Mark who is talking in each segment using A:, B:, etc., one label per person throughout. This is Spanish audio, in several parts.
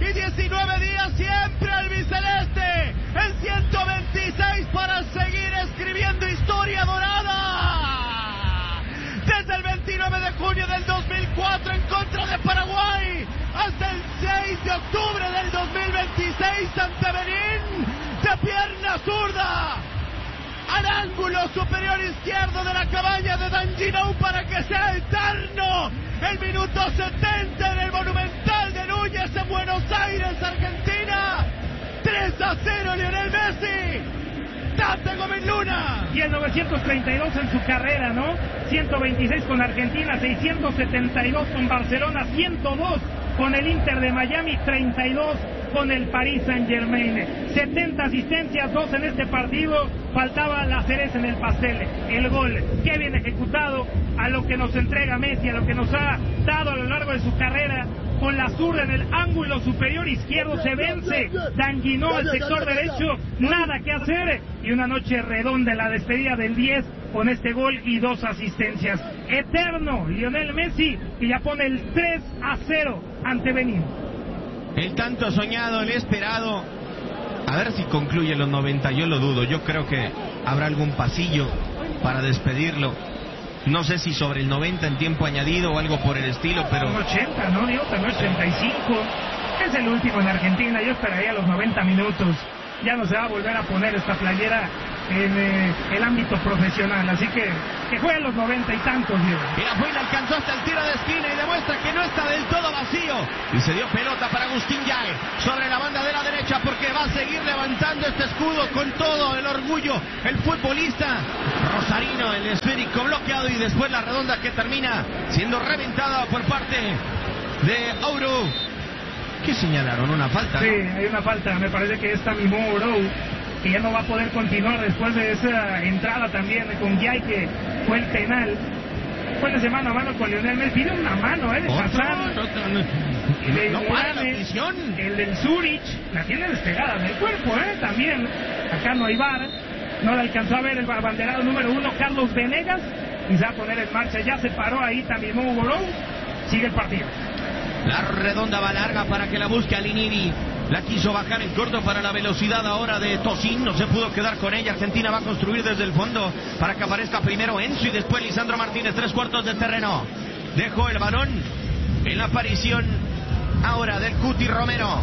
A: y 19 días siempre albiceleste, el 126 para seguir escribiendo historia dorada. Desde el 29 de junio del 2004 en contra de Paraguay hasta el 6 de octubre del 2026 ante Benín, de pierna zurda al ángulo superior izquierdo de la cabaña de Danginou para que sea eterno. El minuto 70 en el Monumental de Núñez en Buenos Aires, Argentina. 3-0 Lionel Messi. Tate Gómez Luna.
B: Y el 932 en su carrera, ¿no? 126 con Argentina, 672 con Barcelona, 102 con el Inter de Miami, 32 con el Paris Saint-Germain. 70 asistencias, 2 en este partido. Faltaba la cereza en el pastel, el gol. Qué bien ejecutado a lo que nos entrega Messi, a lo que nos ha dado a lo largo de su carrera. Con la zurda en el ángulo superior izquierdo se vence Danginou al sector derecho, nada que hacer, y una noche redonda en la despedida del 10 con este gol y 2 asistencias. Eterno Lionel Messi, y ya pone el 3-0 ante Benín.
C: El tanto soñado, el esperado. A ver si concluye los 90, yo lo dudo. Yo creo que habrá algún pasillo para despedirlo. No sé si sobre el 90 en tiempo añadido o algo por el estilo, pero...
B: 80, ¿no? Digo, también 85. Es el último en Argentina, yo esperaría los 90 minutos. Ya no se va a volver a poner esta playera en el ámbito profesional, así que juegue los 90 y tantos, Diego.
C: Y la fue, le alcanzó hasta el tiro de esquina y demuestra que no está del todo vacío. Y se dio pelota para Agustín Yae sobre la banda de la derecha, porque va a seguir levantando este escudo con todo el orgullo. El futbolista rosarino, el esférico bloqueado y después la redonda que termina siendo reventada por parte de Ouro. ¿Qué señalaron? ¿Una falta?
B: Sí, hay una falta, me parece que es Tamimou Ouro, que ya no va a poder continuar después de esa entrada también con Guay, que fue el penal. Fue de mano a mano con Lionel Messi, pide una mano, de Hassan.
C: No para la prisión.
B: El del Zurich, la tiene despegada del cuerpo, también. Acá no hay VAR, no la alcanzó a ver el abanderado número 1, Carlos Venegas, y se va a poner en marcha, ya se paró ahí Tamimou Ouro, sigue el partido.
C: La redonda va larga para que la busque Aliniri. La quiso bajar en corto para la velocidad ahora de Tosin. No se pudo quedar con ella. Argentina va a construir desde el fondo para que aparezca primero Enzo y después Lisandro Martínez. 3/4 de terreno. Dejó el balón en la aparición ahora del Cuti Romero.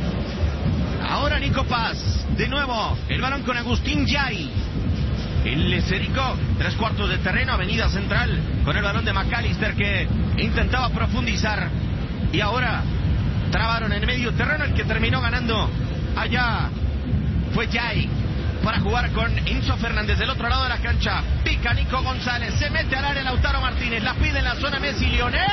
C: Ahora Nico Paz. De nuevo el balón con Agustín Yay. El esférico, 3/4 de terreno, avenida central, con el balón de McAllister que intentaba profundizar. Y ahora trabaron en medio terreno, el que terminó ganando allá fue Yay para jugar con Enzo Fernández del otro lado de la cancha. Pica Nico González, se mete al área Lautaro Martínez, la pide en la zona Messi, Lionel.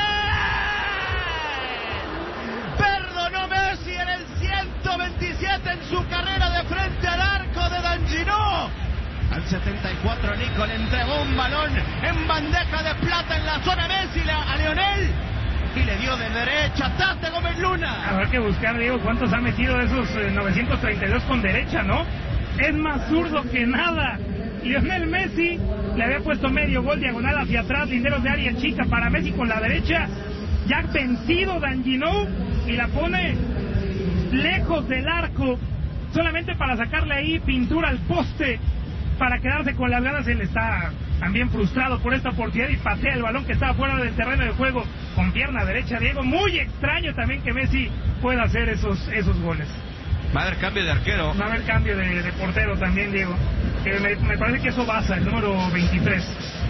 A: Perdonó Messi en el 127 en su carrera de frente al arco de Danginou.
C: Al 74 Nico le entregó un balón en bandeja de plata en la zona Messi a Lionel. Y le dio de derecha Tate Gómez Luna.
B: Habrá que buscar, Diego, cuántos ha metido de esos 932 con derecha, ¿no? Es más zurdo que nada. Lionel Messi le había puesto medio gol diagonal hacia atrás, linderos de área chica para Messi con la derecha. Ya vencido Danginou y la pone lejos del arco, solamente para sacarle ahí pintura al poste, para quedarse con las ganas. Él está también frustrado por esta oportunidad y patea el balón que estaba fuera del terreno de juego con pierna derecha, Diego. Muy extraño también que Messi pueda hacer esos goles.
C: Va a haber cambio de arquero.
B: Va a haber cambio de portero también, Diego. Me parece que eso basa, el número 23.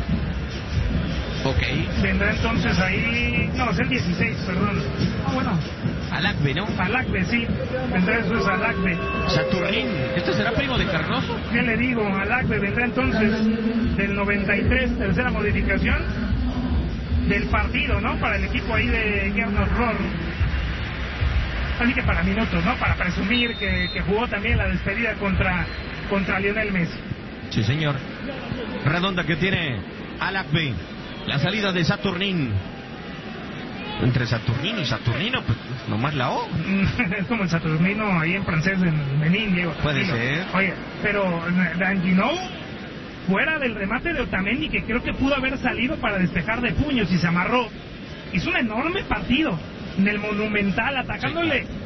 C: Ok.
B: Vendrá entonces ahí... No, es el 16, perdón. Bueno.
C: Alacbe, ¿no?
B: Alacbe, sí. Vendrá entonces Alacbe.
C: Saturnín. ¿Este será primo de Cardoso?
B: ¿Qué le digo? Alacbe vendrá entonces del 93, tercera modificación del partido, ¿no? Para el equipo ahí de Gernot Rohr. Así que para minutos, ¿no? Para presumir que jugó también la despedida contra Lionel Messi.
C: Sí, señor. Redonda que tiene Alacbe. La salida de Saturnín. Entre Saturnino y Saturnino, pues nomás la O.
B: Es como el Saturnino ahí en francés en Benín, Diego.
C: Puede ser.
B: Oye, pero Danginou, fuera del remate de Otamendi, que creo que pudo haber salido para despejar de puños y se amarró, hizo un enorme partido en el Monumental, atacándole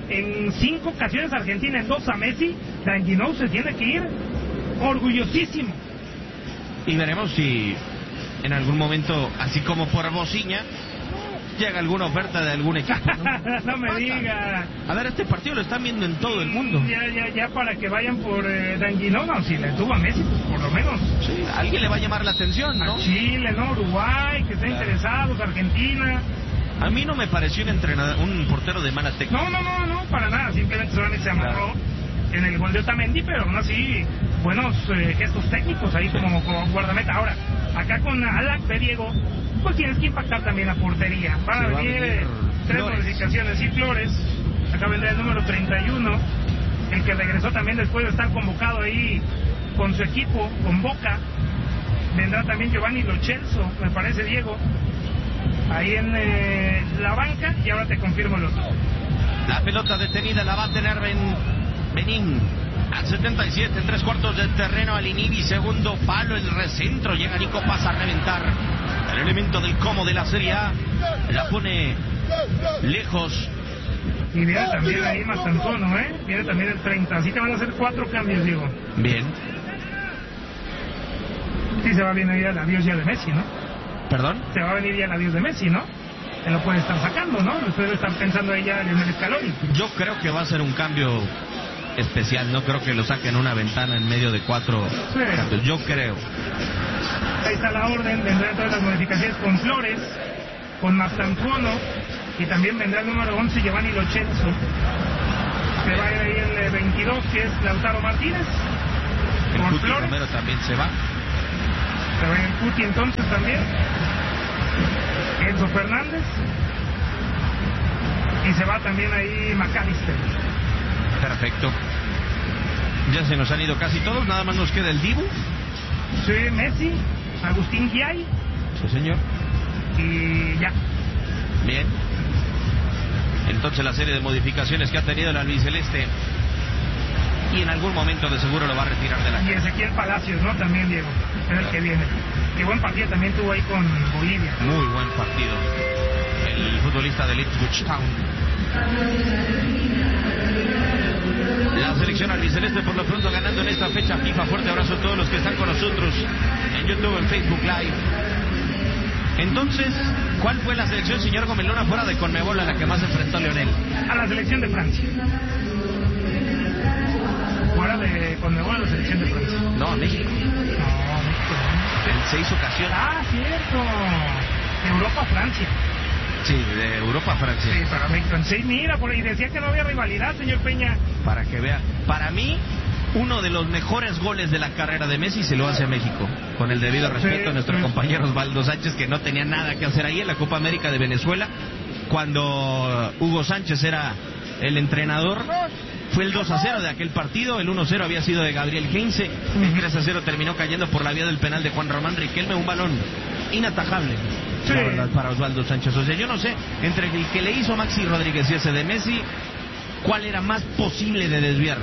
B: en 5 ocasiones a Argentina, en 2 a Messi. Danginov se tiene que ir orgullosísimo.
C: Y veremos si en algún momento, así como por bociña, llega alguna oferta de algún equipo, ¿no?
B: No me diga.
C: A ver, este partido lo están viendo en todo el mundo.
B: Ya para que vayan por Danginov, no, si le tuvo a Messi, pues por lo menos.
C: Sí, a alguien le va a llamar la atención, ¿no?
B: A Chile, ¿no? Uruguay, que estén interesados, Argentina.
C: A mí no me pareció un portero de mala técnica.
B: No, para nada, simplemente solamente se amarró en el gol de Otamendi, pero aún así, buenos gestos técnicos ahí como guardameta. Ahora, acá con Alak de Diego, pues tienes que impactar también la portería. Van a venir 3 modificaciones. Y Flores, acá vendrá el número 31, el que regresó también después de estar convocado ahí con su equipo, con Boca. Vendrá también Giovanni Lo Celso, me parece, Diego, ahí en la banca, y ahora te confirmo el otro.
C: La pelota detenida la va a tener Benín. Al 77, en 3/4 del terreno, al Inibi, segundo palo, el recentro, llega Nico Paz a reventar. El elemento del Como de la Serie A la pone lejos.
B: Y viene también ahí Mastantuono, viene también el 30, así que van a hacer 4 cambios, digo.
C: Bien.
B: Sí, se va a venir ya el adiós ya de Messi, ¿no?
C: ¿Perdón?
B: Se va a venir ya el adiós de Messi, ¿no? Se lo puede estar sacando, ¿no? Ustedes están pensando ahí ya en el Scaloni.
C: Yo creo que va a ser un cambio especial, no creo que lo saquen una ventana en medio de 4 cambios, yo creo.
B: Ahí está la orden, vendrán todas las modificaciones con Flores, con Mastantuono, y también vendrá el número 11, Giovanni Lo Celso. Se va a ir ahí el 22, que es Lautaro Martínez.
C: El
B: por
C: Cuti
B: Flores.
C: Romero también se va.
B: Se va a ir el Cuti entonces también. Enzo Fernández. Y se va también ahí McAllister.
C: Perfecto. Ya se nos han ido casi todos, nada más nos queda el Dibu.
B: Sí, Messi, Agustín Guiay.
C: Sí, señor.
B: Y ya.
C: Bien. Entonces la serie de modificaciones que ha tenido el albiceleste, y en algún momento de seguro lo va a retirar de la
B: Y
C: cancha.
B: Ezequiel Palacios, ¿no? También, Diego, es el que viene. Qué buen partido también tuvo ahí con Bolivia.
C: Muy buen partido. El futbolista del Ipswich Town. La selección albiceleste por lo pronto ganando en esta fecha FIFA. Fuerte abrazo a todos los que están con nosotros en YouTube, en Facebook Live. Entonces, ¿cuál fue la selección, señor Gomelona, fuera de Conmebol, a la que más enfrentó Leonel?
B: A la selección de Francia. Fuera de Conmebol, a la selección de Francia.
C: No, a México.
B: No, México.
C: En 6 ocasiones.
B: Ah, cierto. Europa-Francia.
C: Sí, de Europa a Francia.
B: Sí, para México. Sí, mira, por ahí decía que no había rivalidad, señor Peña.
C: Para que vea. Para mí, uno de los mejores goles de la carrera de Messi se lo hace a México. Con el debido respeto a nuestro compañero Osvaldo Sánchez, que no tenía nada que hacer ahí en la Copa América de Venezuela, cuando Hugo Sánchez era el entrenador. Fue el 2-0 de aquel partido, el 1-0 había sido de Gabriel Heinze, el 3-0 terminó cayendo por la vía del penal de Juan Román Riquelme, un balón inatajable,
B: sí,
C: la verdad, para Osvaldo Sánchez. O sea, yo no sé, entre el que le hizo Maxi Rodríguez y ese de Messi, ¿cuál era más posible de desviar?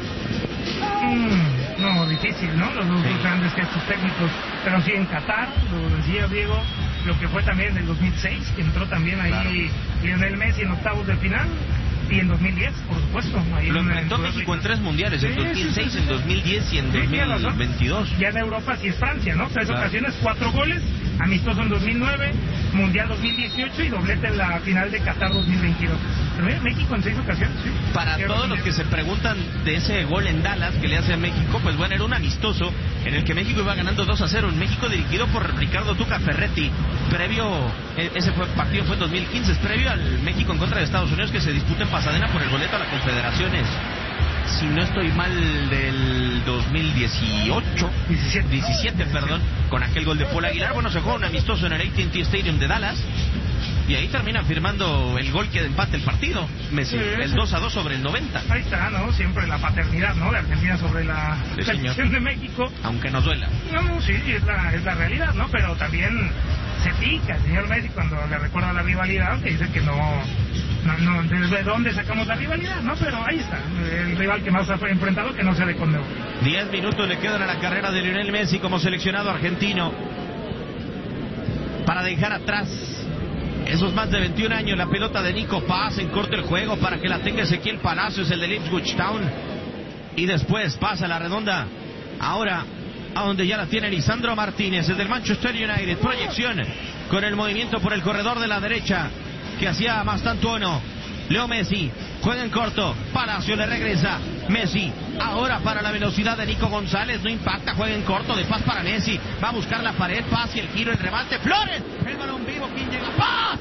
B: No, difícil, ¿no? Los dos grandes gestos técnicos, pero sí en Qatar, lo decía Diego, lo que fue también en el 2006, que entró también ahí Lionel Messi en octavos de final. Y en 2010, por supuesto. Ahí
C: lo enfrentó México en 3 mundiales,
B: sí,
C: en 2006, sí. En 2010 y en 2022.
B: Ya en Europa sí es Francia, ¿no? 3 ocasiones, 4 goles, amistoso en 2009, Mundial 2018 y doblete en la final de Qatar 2022. Pero México en 6 ocasiones, sí.
C: Para todos los que se preguntan de ese gol en Dallas que le hace a México, pues bueno, era un amistoso en el que México iba ganando 2-0. En México dirigido por Ricardo Tuca Ferretti. Ese partido fue en 2015, es previo al México en contra de Estados Unidos, que se disputa en Pasadena por el boleto a las Confederaciones. Si no estoy mal, del 2018, 17, perdón, con aquel gol de Paul Aguilar. Bueno, se juega un amistoso en el AT&T Stadium de Dallas, y ahí termina firmando el gol que empate el partido, Messi, sí, el 2-2 sobre el 90.
B: Ahí está, ¿no? Siempre la paternidad, ¿no? De Argentina sobre la selección de México.
C: Aunque nos duela.
B: No, sí, es la realidad, ¿no? Pero también se pica el señor Messi cuando le recuerda la rivalidad, que dice que no, ¿desde dónde sacamos la rivalidad? No, pero ahí está, el rival que más ha enfrentado, que no sea de Conmebol.
C: 10 minutos le quedan a la carrera de Lionel Messi como seleccionado argentino para dejar atrás esos más de 21 años, la pelota de Nico Paz en corto el juego para que la tenga Ezequiel Palacios, el de Ipswich Town. Y después pasa la redonda. Ahora a donde ya la tiene Lisandro Martínez, el del Manchester United. Proyección con el movimiento por el corredor de la derecha que hacía Mastantuono. Leo Messi juega en corto, Palacio le regresa, Messi ahora para la velocidad de Nico González, no impacta, juega en corto, de Paz para Messi, va a buscar la pared, Paz y el giro, el remate, Flores, el balón vivo, ¿quién llega? ¡Paz!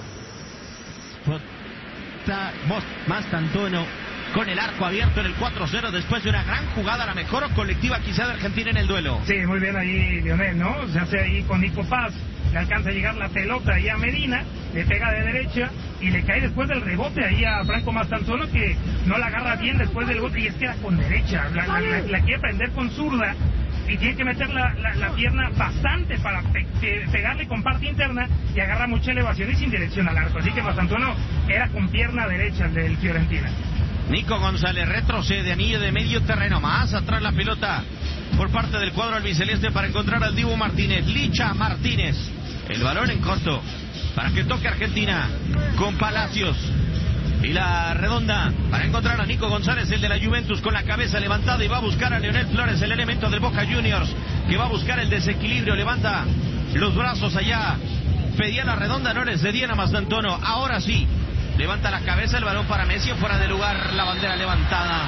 C: Mastantuono con el arco abierto en el 4-0 después de una gran jugada, la mejor colectiva quizá de Argentina en el duelo.
B: Sí, muy bien ahí Lionel, ¿no? Se hace ahí con Nico Paz, le alcanza a llegar la pelota ahí a Medina, le pega de derecha y le cae después del rebote ahí a Franco Mastantuono, que no la agarra bien después del bote y es que era con derecha, la quiere prender con zurda y tiene que meter la pierna bastante para pegarle con parte interna y agarra mucha elevación y sin dirección al arco, así que Mastantuono era con pierna derecha el del Fiorentina.
C: Nico González retrocede, anillo de medio terreno, más atrás la pelota por parte del cuadro albiceleste para encontrar al Dibu Martínez, Licha Martínez, el balón en corto para que toque Argentina con Palacios y la redonda para encontrar a Nico González, el de la Juventus, con la cabeza levantada y va a buscar a Leonel Flores, el elemento del Boca Juniors, que va a buscar el desequilibrio, levanta los brazos allá, pedía la redonda, no le cedían a Mastantuono, ahora sí. Levanta la cabeza, el balón para Messi, fuera de lugar, la bandera levantada.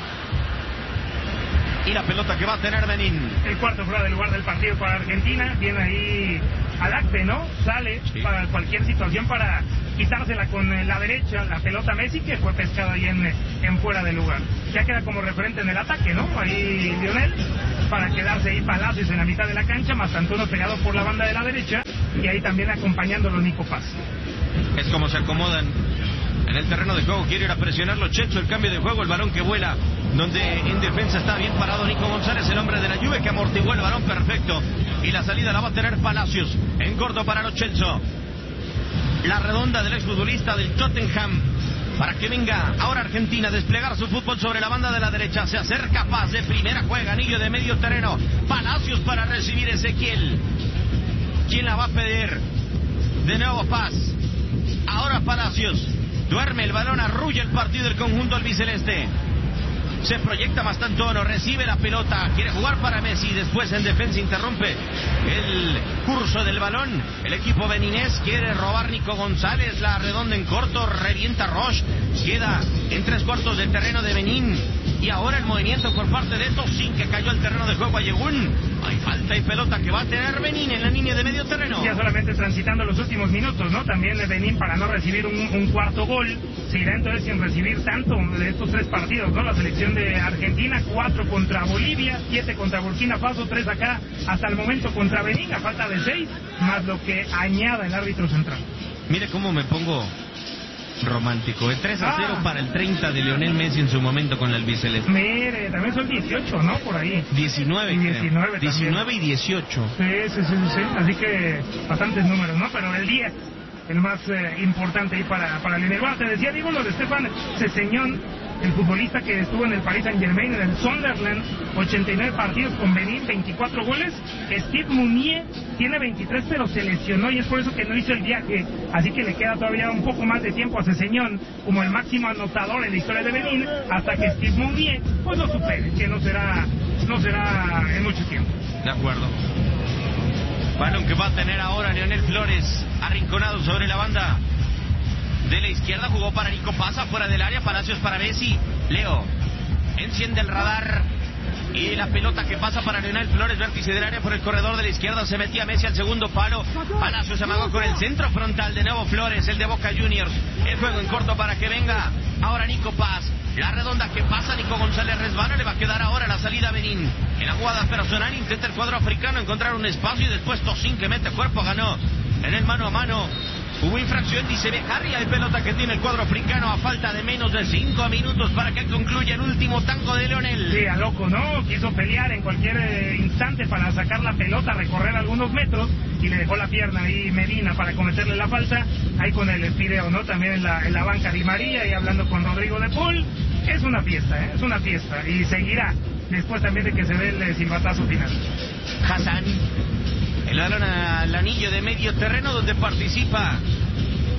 C: Y la pelota que va a tener Benín.
B: El cuarto fuera de lugar del partido para Argentina. Viene ahí Alacte, ¿no? Sale para cualquier situación para quitársela con la derecha, la pelota Messi, que fue pescada ahí en fuera de lugar. Ya queda como referente en el ataque, ¿no? Ahí Lionel, para quedarse ahí Palacios en la mitad de la cancha, Mastantuono pegado por la banda de la derecha y ahí también acompañándolo Nico Paz.
C: Es como se acomodan en el terreno de juego, quiere ir a presionarlo Checho, el cambio de juego, el balón que vuela, donde en defensa está bien parado Nico González, el hombre de la Juve que amortiguó el balón perfecto, y la salida la va a tener Palacios, en corto para Lo Celso, la redonda del exfutbolista del Tottenham, para que venga ahora Argentina a desplegar su fútbol sobre la banda de la derecha, se acerca Paz de primera, juega anillo de medio terreno, Palacios para recibir Ezequiel, ¿quién la va a pedir? De nuevo Paz, ahora Palacios, duerme el balón, arrulla el partido del conjunto albiceleste. Se proyecta Mastantuono, recibe la pelota, quiere jugar para Messi, después en defensa interrumpe el curso del balón. El equipo beninés quiere robar Nico González, la redonda en corto, revienta Roche, queda en 3/4 del terreno de Benín. Y ahora el movimiento por parte de Tosin, que cayó al terreno de juego a Yegun. Hay falta y pelota que va a tener Benín en la línea de medio terreno.
B: Ya solamente transitando los últimos minutos, ¿no? También de Benín, para no recibir un cuarto gol, se irá entonces sin recibir tanto de estos 3 partidos, ¿no? La selección de Argentina, 4 contra Bolivia, 7 contra Burkina Faso, 3 acá hasta el momento contra Benín, a falta de 6, más lo que añada el árbitro central.
C: Mire cómo me pongo romántico, 3-0 para el 30 de Lionel Messi en su momento con el albiceleste.
B: Mire, también son 18, ¿no? Por ahí.
C: 19 y 18.
B: Sí. Así que bastantes números, ¿no? Pero el 10, el más importante ahí para Lionel. Bueno, te decía, digo, lo de Stefan Sesseñón, el futbolista que estuvo en el Paris Saint-Germain, en el Sunderland, 89 partidos con Benín, 24 goles. Steve Mounier tiene 23, pero se lesionó y es por eso que no hizo el viaje. Así que le queda todavía un poco más de tiempo a Sesseñón como el máximo anotador en la historia de Benín, hasta que Steve Mounier pues lo supere, que no será en mucho tiempo.
C: De acuerdo. Balón que va a tener ahora Leonel Flores, arrinconado sobre la banda de la izquierda, jugó para Nico Paz, fuera del área, Palacios para Messi, Leo enciende el radar y la pelota que pasa para Leonel Flores, vértice del área por el corredor de la izquierda, se metía Messi al segundo palo, Palacios amagó con el centro frontal, de nuevo Flores, el de Boca Juniors, el juego en corto para que venga ahora Nico Paz, la redonda que pasa, Nico González resbala, le va a quedar ahora la salida a Benín, en la jugada personal intenta el cuadro africano encontrar un espacio y después Tosin, que mete cuerpo, ganó en el mano a mano. Hubo infracción, dice Bejarria, de pelota que tiene el cuadro africano a falta de menos de 5 minutos para que concluya el último tango de Leonel.
B: Sí, a loco, ¿no? Quiso pelear en cualquier instante para sacar la pelota, recorrer algunos metros y le dejó la pierna ahí Medina para cometerle la falta. Ahí con el video, ¿no? También en la banca Di María y hablando con Rodrigo de Paul. Es una fiesta, ¿eh? Es una fiesta y seguirá después también de que se dé el silbatazo final.
C: Hassan, el balón al anillo de medio terreno donde participa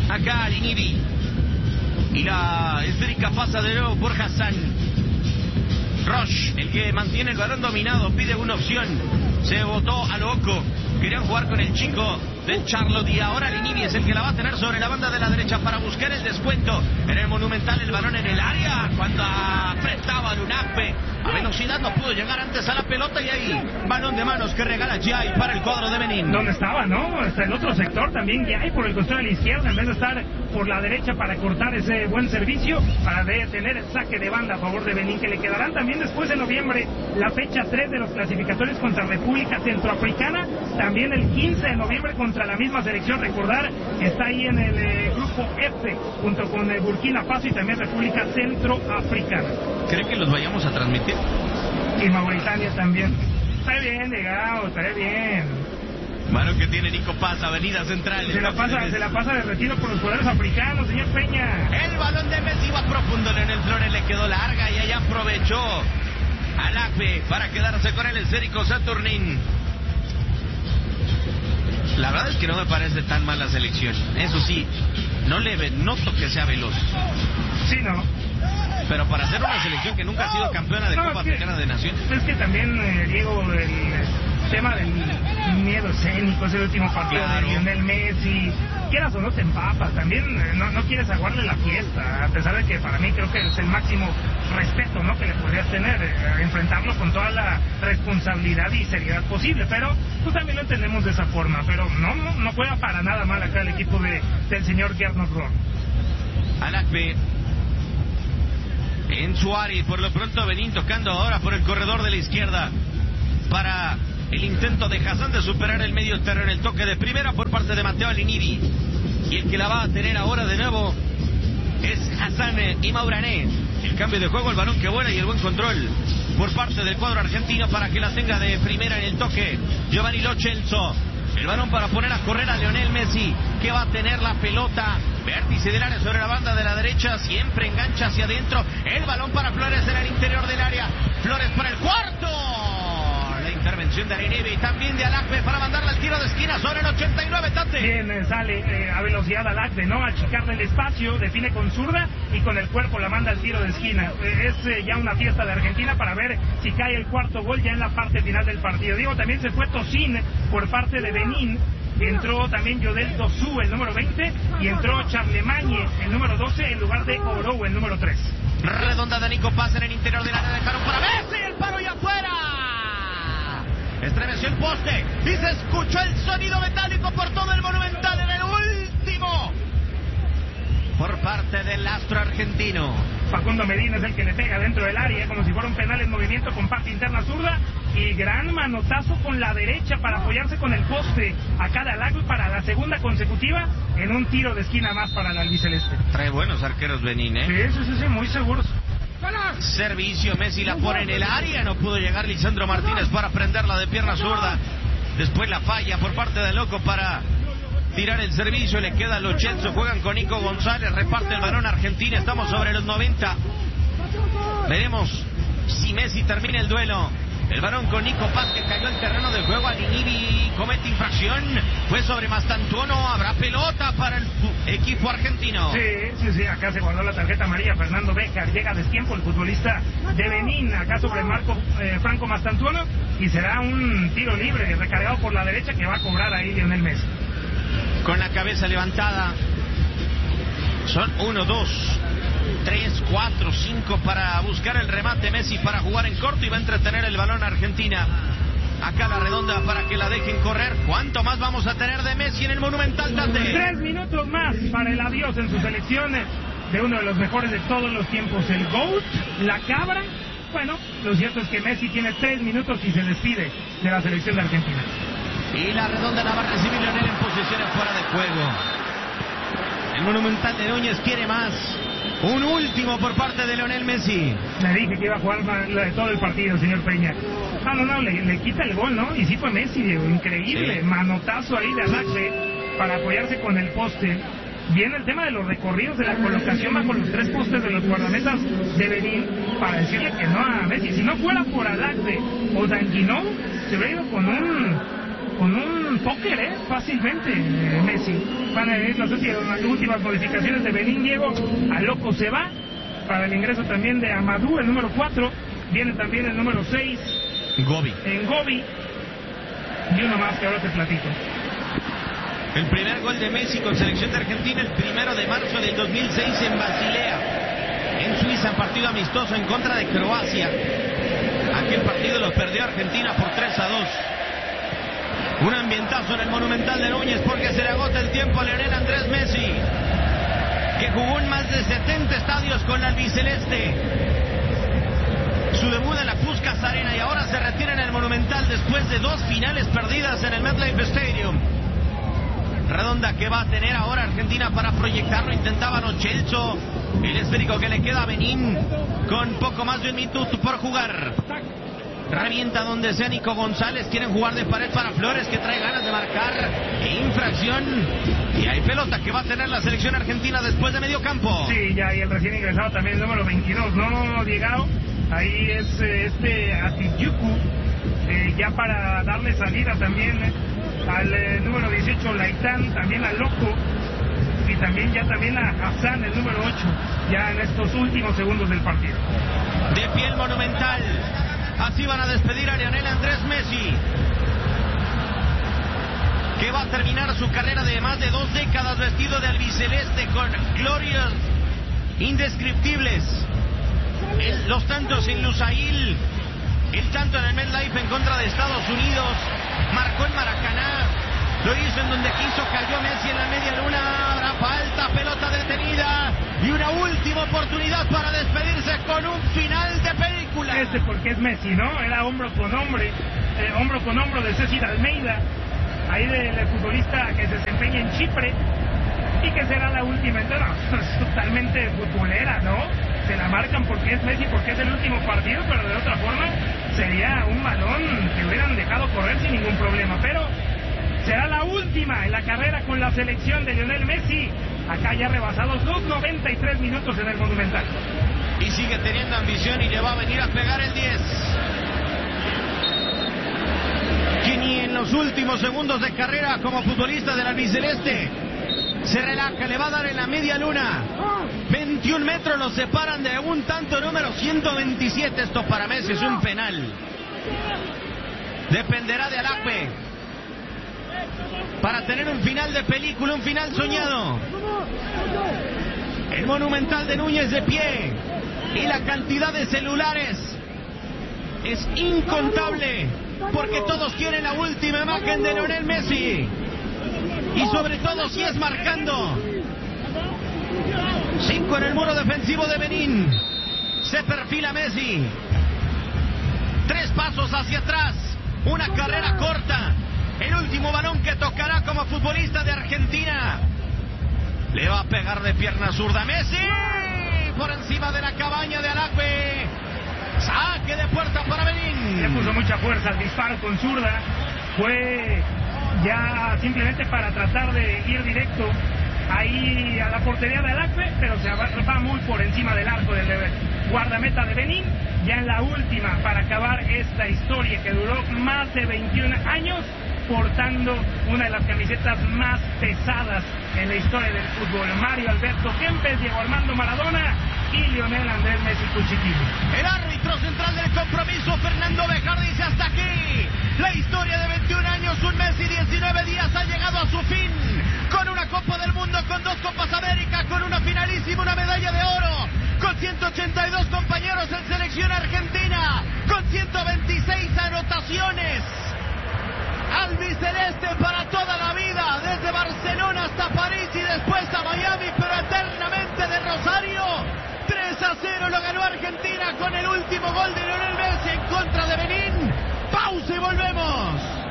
C: Acá Alinibi. Y la esférica pasa de nuevo por Hassan. Roche, el que mantiene el balón dominado, pide una opción. Se botó a loco. Querían jugar con el chico del Charlotte y ahora Alinibi es el que la va a tener sobre la banda de la derecha para buscar el descuento. En el Monumental el balón en el área cuando apretaba Lunapé. A velocidad no pudo llegar antes a la pelota y ahí balón de manos que regala Giai para el cuadro de Benín.
B: ¿Dónde estaba, no? Hasta el otro sector también Giai por el costado de la izquierda en vez de estar por la derecha para cortar ese buen servicio, para tener el saque de banda a favor de Benín, que le quedarán también después de noviembre la fecha 3 de los clasificatorios contra República Centroafricana, también el 15 de noviembre contra la misma selección. Recordar, está ahí en el grupo F junto con Burkina Faso y también República Centroafricana.
C: ¿Cree que los vayamos a transmitir?
B: Y Mauritania también. Está bien, llegado, está bien.
C: Mano que tiene Nico Paz, Avenida Central.
B: Se la pasa de retiro por los jugadores africanos, señor Peña.
C: El balón de Messi va profundo, Leonel Flores le quedó larga y allá aprovechó Alacbe para quedarse con el esférico Saturnín. La verdad es que no me parece tan mala selección. Eso sí, noto que sea veloz.
B: Sí, no.
C: Pero para ser una selección que nunca ha sido campeona de Copa Africana de Naciones.
B: Es que también, Diego, el tema del miedo escénico, es el último partido de Lionel Messi. Quieras o no te empapas, también no quieres aguarle la fiesta, a pesar de que para mí creo que es el máximo respeto, ¿no?, que le podrías tener, enfrentarlo con toda la responsabilidad y seriedad posible, pero pues también lo entendemos de esa forma, pero no juega para nada mal acá el equipo del señor Gernot Rohr.
C: Alacbe en su área y por lo pronto Benín tocando ahora por el corredor de la izquierda para el intento de Hassan de superar el medio terreno, el toque de primera por parte de Matteo Alinibi, y el que la va a tener ahora de nuevo es Hassan y Maurané. El cambio de juego, el balón que vuela y el buen control por parte del cuadro argentino para que la tenga de primera en el toque Giovanni Lo Celso. El balón para poner a correr a Lionel Messi, que va a tener la pelota. Vértice del área sobre la banda de la derecha, siempre engancha hacia adentro. El balón para Flores en el interior del área. Flores para el cuarto. La intervención de Alinibi y también de Alacbe para mandarle al tiro de esquina sobre el 89, Tate.
B: Bien, sale a velocidad Alacbe, ¿no? A achicarle el espacio, define con zurda y con el cuerpo la manda al tiro de esquina. Es ya una fiesta de Argentina para ver si cae el cuarto gol ya en la parte final del partido. Digo, también se fue Tosin por parte de Benín. Entró también Yodel Dossou, el número 20, y entró Charlemagne, el número 12, en lugar de Orou, el número 3.
C: Redonda de Nico Paz en el interior del área, dejaron para Messi, el paro y afuera. Estremeció el poste y se escuchó el sonido metálico por todo el Monumental en el último por parte del astro argentino.
B: Facundo Medina es el que le pega dentro del área como si fuera un penal en movimiento con parte interna zurda y gran manotazo con la derecha para apoyarse con el poste a cada Alacbe para la segunda consecutiva en un tiro de esquina más para el albiceleste.
C: Trae buenos arqueros Benín, ¿eh?
B: Sí, muy seguros.
C: Servicio, Messi la pone en el área, no pudo llegar Lisandro Martínez para prenderla de pierna zurda. Después la falla por parte de Loco para tirar el servicio, le queda a Lo Celso, juegan con Nico González, reparte el balón Argentina, estamos sobre los 90. Veremos si Messi termina el duelo. El balón con Nico Paz que cayó en terreno del juego. Alinibi comete infracción, fue sobre Mastantuono, habrá pelota para el equipo argentino.
B: Sí, acá se guardó la tarjeta amarilla. Fernando Béjar llega a destiempo, el futbolista de Benín, acá sobre Franco Mastantuono, y será un tiro libre recargado por la derecha que va a cobrar ahí Lionel Messi.
C: Con la cabeza levantada. Son 1, 2, 3, 4, 5 para buscar el remate Messi para jugar en corto y va a entretener el balón Argentina. Acá la redonda para que la dejen correr. ¿Cuánto más vamos a tener de Messi en el Monumental, Tate?
B: 3 minutos más para el adiós en sus elecciones de uno de los mejores de todos los tiempos, el GOAT, la cabra. Bueno, lo cierto es que Messi tiene 3 minutos y se despide de la selección de Argentina.
C: Y la redonda la va a recibir Leonel en posiciones fuera de juego. El Monumental de Núñez quiere más. Un último por parte de Lionel Messi.
B: Le dije que iba a jugar todo el partido, señor Peña. No, le quita el gol, ¿no? Y sí fue Messi, Diego, increíble. Sí. Manotazo ahí de Alacbe para apoyarse con el poste. Viene el tema de los recorridos, de la colocación bajo los 3 postes de los guardametas de Benín para decirle que no a Messi. Si no fuera por Alacbe o Danguinó, se hubiera ido con un con un póker, fácilmente, Messi. Van a ir, no sé si las últimas modificaciones de Benín, Diego. A Loco se va para el ingreso también de Amadou, el número 4. Viene también el número 6.
C: Gobi.
B: En Gobi. Y uno más que ahora te platico.
C: El primer gol de Messi con selección de Argentina el 1 de marzo del 2006 en Basilea, en Suiza, partido amistoso en contra de Croacia. Aquel partido lo perdió Argentina por 3-2. Un ambientazo en el Monumental de Núñez porque se le agota el tiempo a Lionel Andrés Messi, que jugó en más de 70 estadios con la albiceleste. Su debut en la Puskás Arena y ahora se retira en el Monumental después de 2 finales perdidas en el MetLife Stadium. Redonda que va a tener ahora Argentina para proyectarlo. Intentaba Lo Celso, el esférico que le queda a Benín con poco más de un minuto por jugar. Revienta donde sea Nico González. Quieren jugar de pared para Flores, que trae ganas de marcar. Infracción. Y hay pelota que va a tener la selección argentina después de medio campo.
B: Sí, ya, y el recién ingresado también el número 22, ¿no, Diego? Ahí es Atiyuku, ya para darle salida también al número 18, Laitán, también a Loco, y también a Hassan, el número 8, ya en estos últimos segundos del partido.
C: De pie el Monumental. Así van a despedir a Lionel Andrés Messi, que va a terminar su carrera de más de 2 décadas vestido de albiceleste con glorias indescriptibles. Los tantos en Lusail, el tanto en el MetLife en contra de Estados Unidos, marcó en Maracaná, lo hizo en donde quiso, cayó Messi en la media luna, habrá falta, pelota detenida y una última oportunidad para despedirse con un final de película.
B: Porque es Messi, ¿no? Era hombro con hombro de Cecil Almeida, ahí del futbolista que se desempeña en Chipre, y que será la última entrada. Es totalmente futbolera, ¿no? Se la marcan porque es Messi, porque es el último partido, pero de otra forma sería un balón que hubieran dejado correr sin ningún problema. Pero será la última en la carrera con la selección de Lionel Messi. Acá ya rebasados los 93 minutos en el Monumental.
C: Y sigue teniendo ambición y le va a venir a pegar el 10. Que ni en los últimos segundos de carrera como futbolista del albiceleste se relaja, le va a dar en la media luna. 21 metros los separan de un tanto número 127. Esto para Messi es un penal. Dependerá de Alacpe para tener un final de película, un final soñado. El Monumental de Núñez de pie y la cantidad de celulares es incontable porque todos quieren la última imagen de Lionel Messi. Y sobre todo si es marcando. 5 en el muro defensivo de Benín. Se perfila Messi. 3 pasos hacia atrás. Una carrera corta. El último balón que tocará como futbolista de Argentina. Le va a pegar de pierna zurda Messi. Por encima de la cabaña de Alacpe. Saque de puerta para Benín.
B: Le puso mucha fuerza al disparo con zurda. Fue ya simplemente para tratar de ir directo ahí a la portería de Alacpe, pero se va muy por encima del arco del guardameta de Benín, ya en la última para acabar esta historia que duró más de 21 años, portando una de las camisetas más pesadas en la historia del fútbol. Mario Alberto Kempes, Diego Armando Maradona y Lionel Andrés Messi Cuchiquillo.
C: El árbitro central del compromiso, Fernando Bejar, dice hasta aquí. La historia de 21 años, un mes y 19 días ha llegado a su fin. Con una Copa del Mundo, con 2 Copas América, con una finalísima, una medalla de oro. Con 182 compañeros en selección argentina. Con 126 anotaciones. Albiceleste para toda la vida, desde Barcelona hasta París y después a Miami, pero eternamente de Rosario. 3-0 lo ganó Argentina con el último gol de Lionel Messi en contra de Benín. Pausa y volvemos.